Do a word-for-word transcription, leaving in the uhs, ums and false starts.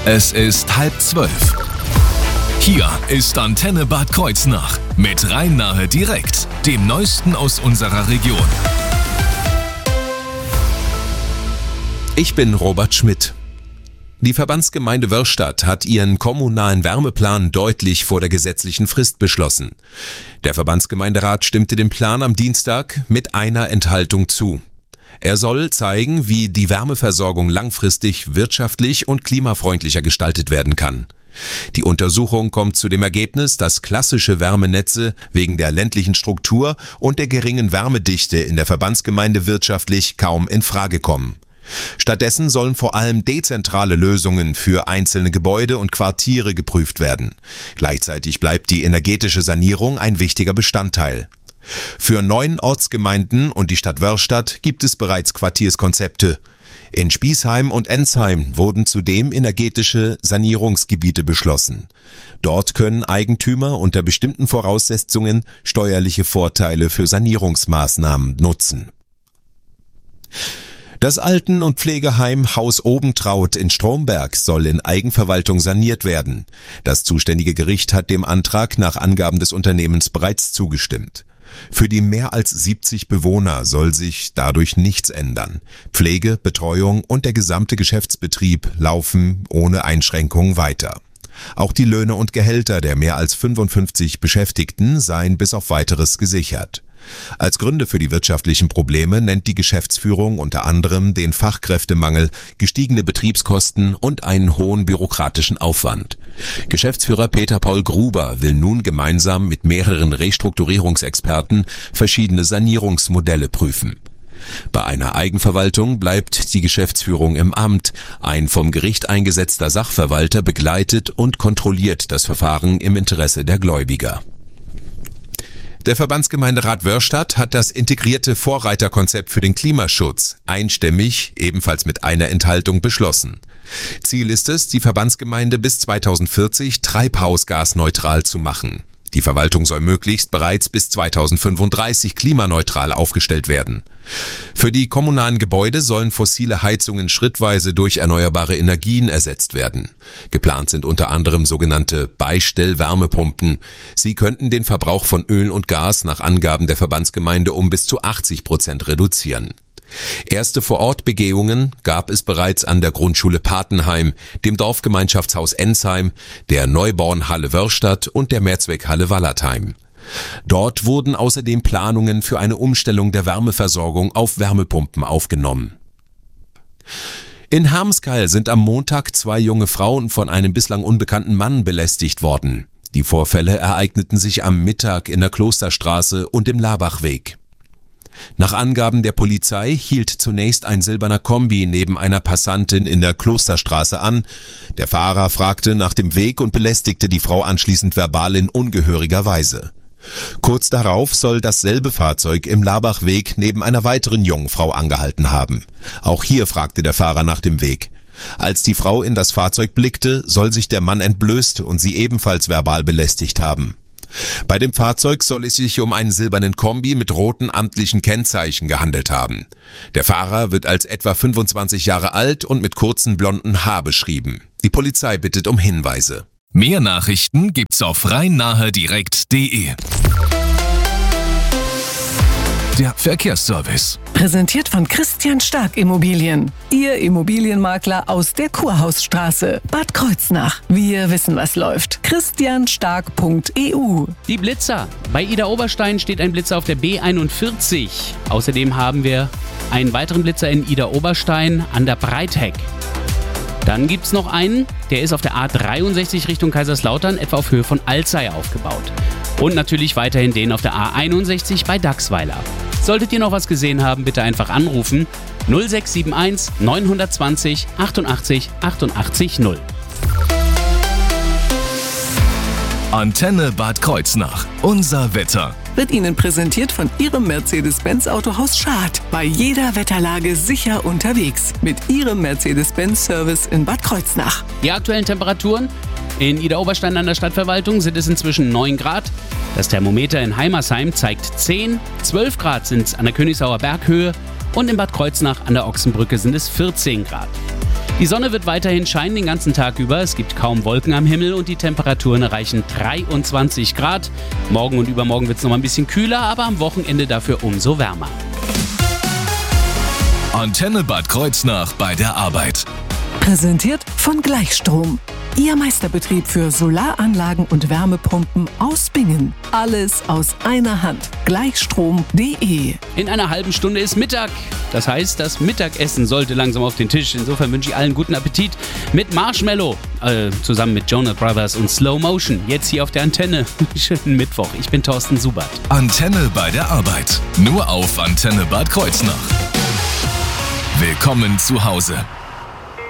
Es ist halb zwölf. Hier ist Antenne Bad Kreuznach mit Rhein-Nahe direkt, dem Neuesten aus unserer Region. Ich bin Robert Schmidt. Die Verbandsgemeinde Wörrstadt hat ihren kommunalen Wärmeplan deutlich vor der gesetzlichen Frist beschlossen. Der Verbandsgemeinderat stimmte dem Plan am Dienstag mit einer Enthaltung zu. Er soll zeigen, wie die Wärmeversorgung langfristig wirtschaftlich und klimafreundlicher gestaltet werden kann. Die Untersuchung kommt zu dem Ergebnis, dass klassische Wärmenetze wegen der ländlichen Struktur und der geringen Wärmedichte in der Verbandsgemeinde wirtschaftlich kaum in Frage kommen. Stattdessen sollen vor allem dezentrale Lösungen für einzelne Gebäude und Quartiere geprüft werden. Gleichzeitig bleibt die energetische Sanierung ein wichtiger Bestandteil. Für neun Ortsgemeinden und die Stadt Wörrstadt gibt es bereits Quartierskonzepte. In Spießheim und Ensheim wurden zudem energetische Sanierungsgebiete beschlossen. Dort können Eigentümer unter bestimmten Voraussetzungen steuerliche Vorteile für Sanierungsmaßnahmen nutzen. Das Alten- und Pflegeheim Haus Obentraut in Stromberg soll in Eigenverwaltung saniert werden. Das zuständige Gericht hat dem Antrag nach Angaben des Unternehmens bereits zugestimmt. Für die mehr als siebzig Bewohner soll sich dadurch nichts ändern. Pflege, Betreuung und der gesamte Geschäftsbetrieb laufen ohne Einschränkungen weiter. Auch die Löhne und Gehälter der mehr als fünfundfünfzig Beschäftigten seien bis auf Weiteres gesichert. Als Gründe für die wirtschaftlichen Probleme nennt die Geschäftsführung unter anderem den Fachkräftemangel, gestiegene Betriebskosten und einen hohen bürokratischen Aufwand. Geschäftsführer Peter Paul Gruber will nun gemeinsam mit mehreren Restrukturierungsexperten verschiedene Sanierungsmodelle prüfen. Bei einer Eigenverwaltung bleibt die Geschäftsführung im Amt. Ein vom Gericht eingesetzter Sachverwalter begleitet und kontrolliert das Verfahren im Interesse der Gläubiger. Der Verbandsgemeinderat Wörrstadt hat das integrierte Vorreiterkonzept für den Klimaschutz einstimmig, ebenfalls mit einer Enthaltung, beschlossen. Ziel ist es, die Verbandsgemeinde bis zweitausendvierzig treibhausgasneutral zu machen. Die Verwaltung soll möglichst bereits bis zweitausendfünfunddreißig klimaneutral aufgestellt werden. Für die kommunalen Gebäude sollen fossile Heizungen schrittweise durch erneuerbare Energien ersetzt werden. Geplant sind unter anderem sogenannte Beistellwärmepumpen. Sie könnten den Verbrauch von Öl und Gas nach Angaben der Verbandsgemeinde um bis zu achtzig Prozent reduzieren. Erste Vorortbegehungen gab es bereits an der Grundschule Patenheim, dem Dorfgemeinschaftshaus Ensheim, der Neubornhalle Wörrstadt und der Mehrzweckhalle Wallertheim. Dort wurden außerdem Planungen für eine Umstellung der Wärmeversorgung auf Wärmepumpen aufgenommen. In Hermeskeil sind am Montag zwei junge Frauen von einem bislang unbekannten Mann belästigt worden. Die Vorfälle ereigneten sich am Mittag in der Klosterstraße und im Labachweg. Nach Angaben der Polizei hielt zunächst ein silberner Kombi neben einer Passantin in der Klosterstraße an. Der Fahrer fragte nach dem Weg und belästigte die Frau anschließend verbal in ungehöriger Weise. Kurz darauf soll dasselbe Fahrzeug im Labachweg neben einer weiteren jungen Frau angehalten haben. Auch hier fragte der Fahrer nach dem Weg. Als die Frau in das Fahrzeug blickte, soll sich der Mann entblößt und sie ebenfalls verbal belästigt haben. Bei dem Fahrzeug soll es sich um einen silbernen Kombi mit roten amtlichen Kennzeichen gehandelt haben. Der Fahrer wird als etwa fünfundzwanzig Jahre alt und mit kurzen blonden Haar beschrieben. Die Polizei bittet um Hinweise. Mehr Nachrichten gibt's auf rhein-nahe direkt punkt de. Der Verkehrsservice. Präsentiert von Christian Stark Immobilien. Ihr Immobilienmakler aus der Kurhausstraße, Bad Kreuznach. Wir wissen, was läuft. christian stark punkt e u. Die Blitzer. Bei Ida Oberstein steht ein Blitzer auf der B einundvierzig. Außerdem haben wir einen weiteren Blitzer in Ida Oberstein an der Breithegg. Dann gibt's noch einen, der ist auf der A dreiundsechzig Richtung Kaiserslautern, etwa auf Höhe von Alzey aufgebaut. Und natürlich weiterhin den auf der A einundsechzig bei Dachsweiler. Solltet ihr noch was gesehen haben, bitte einfach anrufen null sechs sieben eins neun zwei null achtundachtzig achtundachtzig null. Antenne Bad Kreuznach. Unser Wetter. Wird Ihnen präsentiert von Ihrem Mercedes-Benz Autohaus Schad. Bei jeder Wetterlage sicher unterwegs. Mit Ihrem Mercedes-Benz-Service in Bad Kreuznach. Die aktuellen Temperaturen in Ida Oberstein an der Stadtverwaltung sind es inzwischen neun Grad. Das Thermometer in Heimersheim zeigt zehn. zwölf Grad sind es an der Königsauer Berghöhe. Und in Bad Kreuznach an der Ochsenbrücke sind es vierzehn Grad. Die Sonne wird weiterhin scheinen den ganzen Tag über. Es gibt kaum Wolken am Himmel und die Temperaturen erreichen dreiundzwanzig Grad. Morgen und übermorgen wird es noch mal ein bisschen kühler, aber am Wochenende dafür umso wärmer. Antenne Bad Kreuznach bei der Arbeit. Präsentiert von Gleichstrom. Ihr Meisterbetrieb für Solaranlagen und Wärmepumpen aus Bingen. Alles aus einer Hand. Gleichstrom punkt de. In einer halben Stunde ist Mittag. Das heißt, das Mittagessen sollte langsam auf den Tisch. Insofern wünsche ich allen guten Appetit mit Marshmallow. Äh, zusammen mit Jonas Brothers und Slow Motion. Jetzt hier auf der Antenne. Schönen Mittwoch. Ich bin Thorsten Subert. Antenne bei der Arbeit. Nur auf Antenne Bad Kreuznach. Willkommen zu Hause.